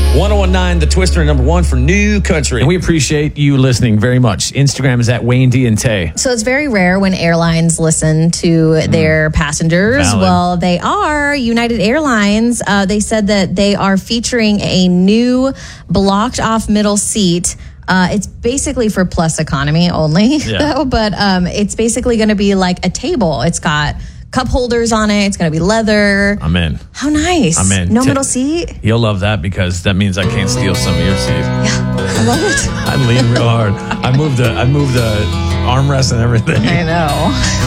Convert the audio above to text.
1019, the Twister, number one for New Country. And we appreciate you listening very much. Instagram is at Wayne D and Tay. So it's very rare when airlines listen to their passengers. Valid. Well, they are. United Airlines, they said that they are featuring a new blocked off middle seat. It's basically for plus economy only, though, but it's basically going to be like a table. It's got cup holders on it. It's going to be leather. I'm in. How nice. I'm in. No middle seat? You'll love that because that means I can't steal some of your seat. Yeah, I love it. I lean real hard. I moved the armrest and everything. I know.